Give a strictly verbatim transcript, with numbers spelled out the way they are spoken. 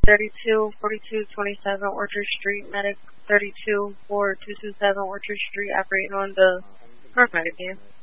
thirty-two forty-two twenty-seven Orchard Street, medic thirty-two four two two seven Orchard Street, operating on the paramedic game.